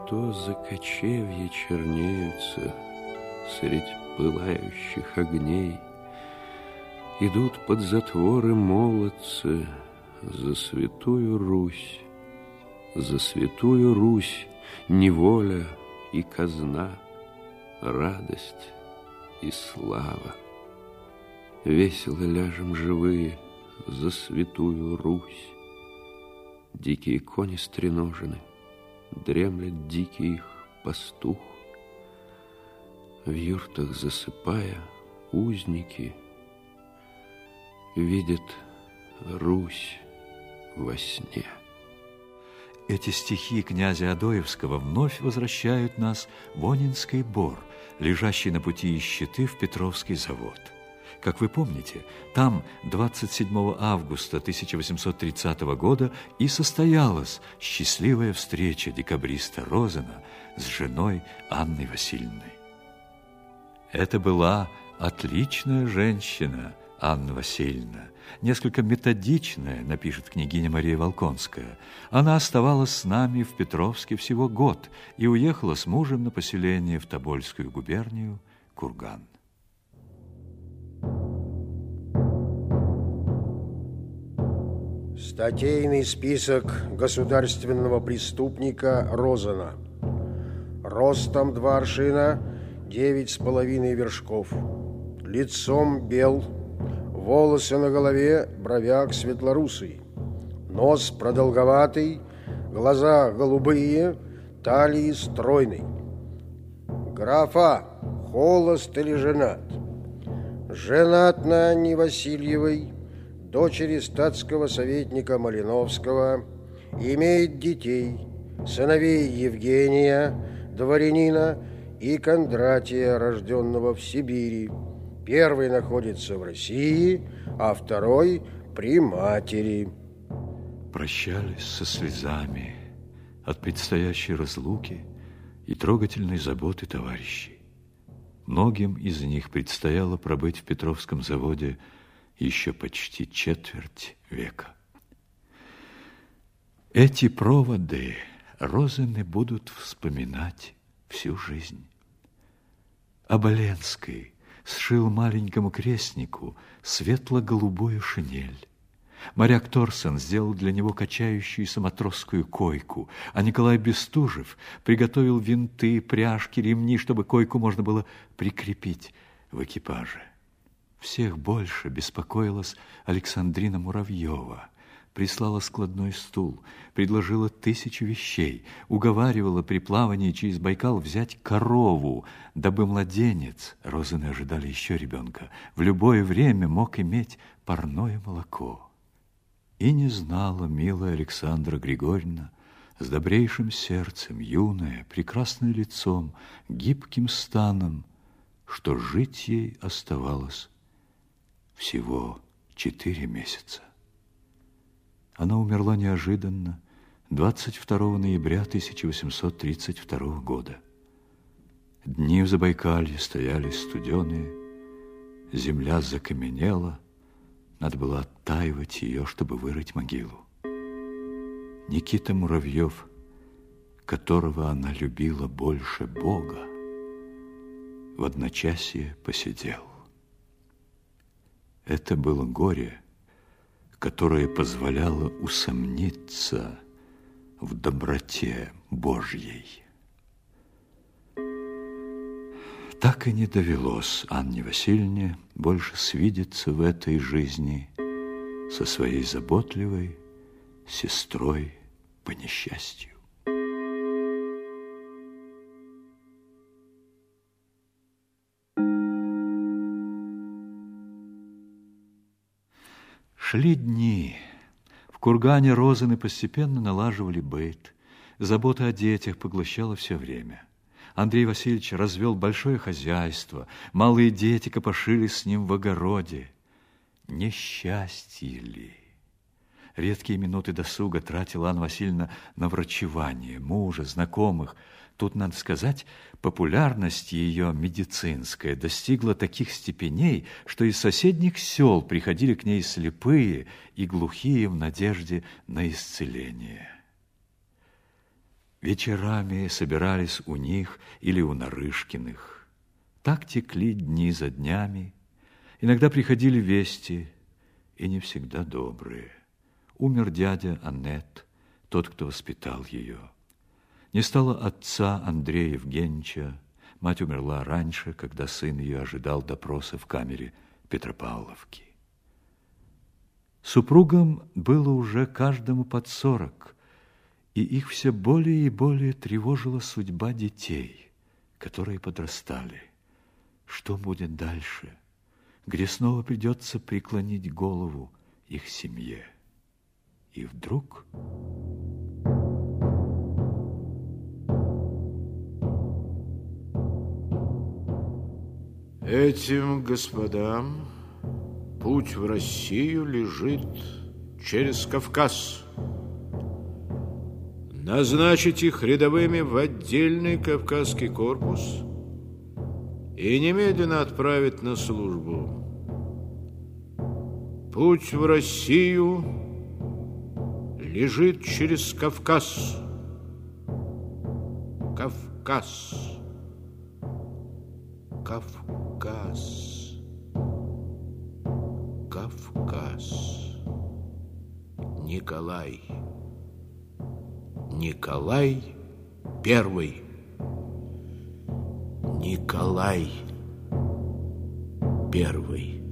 что за кочевья чернеются средь пылающих огней. Идут под затворы молодцы за святую Русь. За святую Русь неволя и казна, радость и слава. Весело ляжем живые за святую Русь. Дикие кони стреножены, дремлет дикий их пастух. В юртах засыпая, узники видят Русь во сне. Эти стихи князя Адоевского вновь возвращают нас в Онинский бор, лежащий на пути из Читы в Петровский завод. Как вы помните, там 27 августа 1830 года и состоялась счастливая встреча декабриста Розена с женой Анной Васильевной. Это была отличная женщина, Анна Васильевна, несколько методичная, напишет княгиня Мария Волконская. Она оставалась с нами в Петровске всего год и уехала с мужем на поселение в Тобольскую губернию Курган. Статейный список государственного преступника Розена. Ростом 2 аршина, 9,5 вершков. Лицом бел, волосы на голове, бровяк светлорусый. Нос продолговатый, глаза голубые, талии стройный. Графа, холост или женат? Женат на Анне Васильевой, дочери статского советника Малиновского, имеет детей, сыновей Евгения, дворянина, и Кондратия, рожденного в Сибири. Первый находится в России, а второй при матери. Прощались со слезами от предстоящей разлуки и трогательной заботы товарищей. Многим из них предстояло пробыть в Петровском заводе еще почти четверть века. Эти проводы Розены будут вспоминать всю жизнь. Оболенский сшил маленькому крестнику светло-голубую шинель. Моряк Торсон сделал для него качающуюся матросскую койку, а Николай Бестужев приготовил винты, пряжки, ремни, чтобы койку можно было прикрепить в экипаже. Всех больше беспокоилась Александрина Муравьева. Прислала складной стул, предложила 1000 вещей, уговаривала при плавании через Байкал взять корову, дабы младенец, Розены ожидали еще ребенка, в любое время мог иметь парное молоко. И не знала милая Александра Григорьевна, с добрейшим сердцем, юная, прекрасным лицом, гибким станом, что жить ей оставалось всего 4 месяца. Она умерла неожиданно 22 ноября 1832 года. Дни в Забайкалье стояли студеные, земля закаменела, надо было оттаивать ее, чтобы вырыть могилу. Никита Муравьев, которого она любила больше Бога, в одночасье посидел. Это было горе, которое позволяло усомниться в доброте Божьей. Так и не довелось Анне Васильевне больше свидеться в этой жизни со своей заботливой сестрой по несчастью. Шли дни. В Кургане Розены постепенно налаживали быт. Забота о детях поглощала все время. Андрей Васильевич развел большое хозяйство. Малые дети копошились с ним в огороде. Несчастье ли? Редкие минуты досуга тратила Анна Васильевна на врачевание мужа, знакомых. Тут, надо сказать, популярность ее медицинская достигла таких степеней, что из соседних сел приходили к ней слепые и глухие в надежде на исцеление. вечерами собирались у них или у Нарышкиных. Так текли дни за днями. Иногда приходили вести, и не всегда добрые. Умер дядя Аннет, тот, кто воспитал ее. Не стало отца Андрея Евгеньевича. Мать умерла раньше, когда сын ее ожидал допроса в камере Петропавловки. Супругам было уже каждому под 40, и их все более и более тревожила судьба детей, которые подрастали. Что будет дальше? Где снова придется преклонить голову их семье? И вдруг... Этим господам путь в Россию лежит через Кавказ. Назначить их рядовыми в отдельный Кавказский корпус и немедленно отправить на службу. Путь в Россию лежит через Кавказ. Кавказ. Кавказ. Кавказ. Николай. Николай I. Николай I.